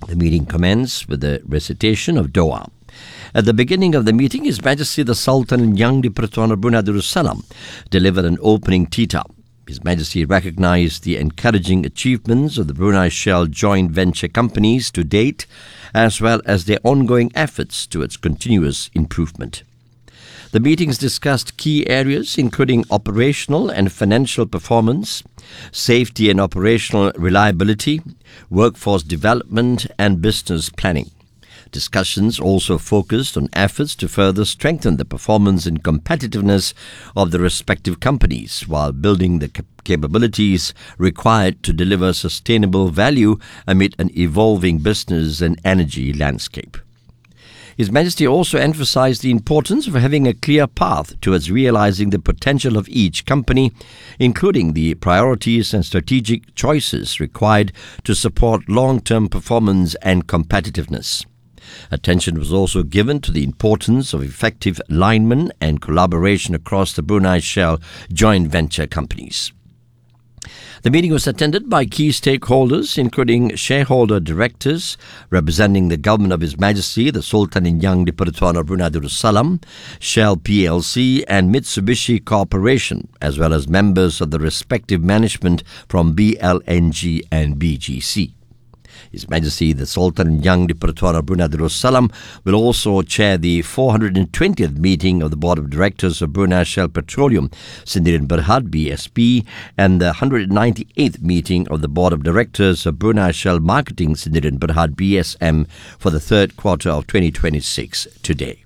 The meeting commenced with the recitation of Dua. At the beginning of the meeting, His Majesty the Sultan and Young Dipertuan of Brunei Darussalam delivered an opening tita. His Majesty recognized the encouraging achievements of the Brunei Shell joint venture companies to date, as well as their ongoing efforts towards continuous improvement. The meetings discussed key areas including operational and financial performance, safety and operational reliability, workforce development, and business planning. Discussions also focused on efforts to further strengthen the performance and competitiveness of the respective companies while building the capabilities required to deliver sustainable value amid an evolving business and energy landscape. His Majesty also emphasized the importance of having a clear path towards realizing the potential of each company, including the priorities and strategic choices required to support long-term performance and competitiveness. Attention was also given to the importance of effective alignment and collaboration across the Brunei Shell joint venture companies. The meeting was attended by key stakeholders, including shareholder directors representing the government of His Majesty, the Sultan and Young Dipertuan of Brunei Darussalam, Shell PLC and Mitsubishi Corporation, as well as members of the respective management from BLNG and BGC. His Majesty the Sultan and Young Dipertuan of Brunei Darussalam will also chair the 420th meeting of the Board of Directors of Brunei Shell Petroleum Sdn Bhd BSP and the 198th meeting of the Board of Directors of Brunei Shell Marketing Sdn Bhd BSM for the third quarter of 2026 today.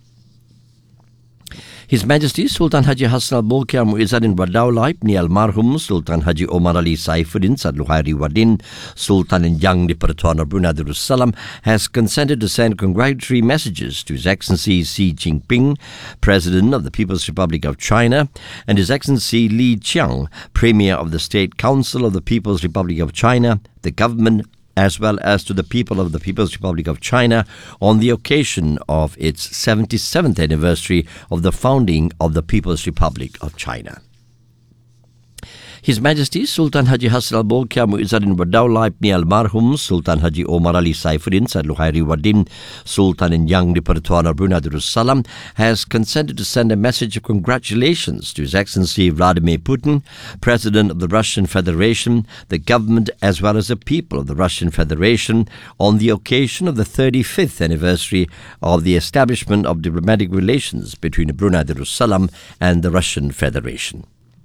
His Majesty Sultan Haji Hassan Al-Bolkiah Muizzaddin Wadaullah Ibni Almarhum Sultan Haji Omar Ali Saifuddin Sadluhairi Wadin, Sultan and Young Dipertuan of Brunei Darussalam, has consented to send congratulatory messages to His Excellency Xi Jinping, President of the People's Republic of China, and His Excellency Li Qiang, Premier of the State Council of the People's Republic of China, the government, as well as to the people of the People's Republic of China on the occasion of its 77th anniversary of the founding of the People's Republic of China. His Majesty Sultan Haji Hassan Al-Bolkiah Muizzaddin Wadaullah Ibni Almarhum Sultan Haji Omar Ali Saifuddin Sadluhairi Wadin, Sultan and Young Dipertuan of Brunei Darussalam, has consented to send a message of congratulations to His Excellency Vladimir Putin, President of the Russian Federation, the government as well as the people of the Russian Federation on the occasion of the 35th anniversary of the establishment of diplomatic relations between Brunei Darussalam and the Russian Federation.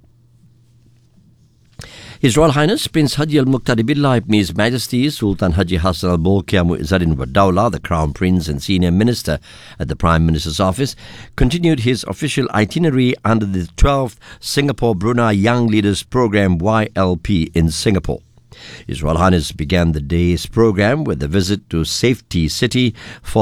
His Royal Highness Prince Haji Al-Muqtadi Billah Ibn His Majesty Sultan Haji Hassan Al-Bolkiah Muizzaddin Wadaullah, the Crown Prince and Senior Minister at the Prime Minister's Office, continued his official itinerary under the 12th Singapore-Brunei Young Leaders Programme YLP in Singapore. His Royal Highness began the day's programme with a visit to Safety City,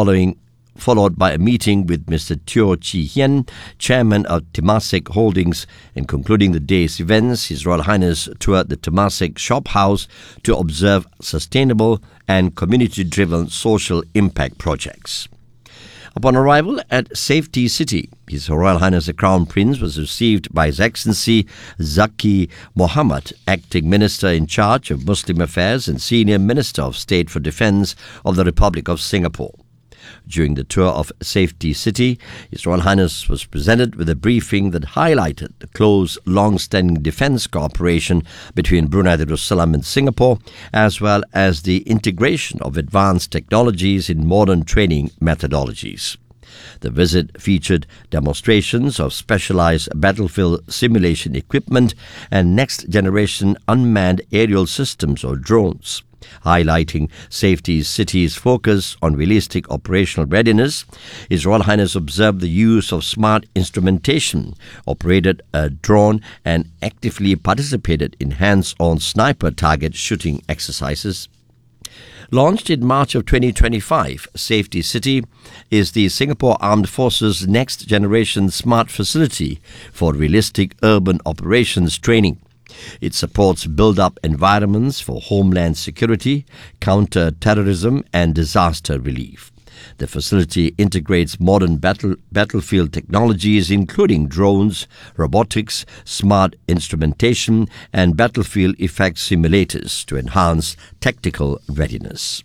followed by a meeting with Mr. Teo Chee Hean, Chairman of Temasek Holdings, and concluding the day's events, His Royal Highness toured the Temasek Shop House to observe sustainable and community-driven social impact projects. Upon arrival at Safety City, His Royal Highness the Crown Prince was received by His Excellency Zaki Mohammed, Acting Minister in charge of Muslim Affairs and Senior Minister of State for Defence of the Republic of Singapore. During the tour of Safety City, His Royal Highness was presented with a briefing that highlighted the close, long-standing defence cooperation between Brunei Darussalam and Singapore, as well as the integration of advanced technologies in modern training methodologies. The visit featured demonstrations of specialized battlefield simulation equipment and next-generation unmanned aerial systems or drones. Highlighting Safety City's focus on realistic operational readiness, His Royal Highness observed the use of smart instrumentation, operated a drone, and actively participated in hands-on sniper target shooting exercises. Launched in March of 2025, Safety City is the Singapore Armed Forces next-generation smart facility for realistic urban operations training. It supports build-up environments for homeland security, counter-terrorism and disaster relief. The facility integrates modern battlefield technologies including drones, robotics, smart instrumentation and battlefield effect simulators to enhance tactical readiness.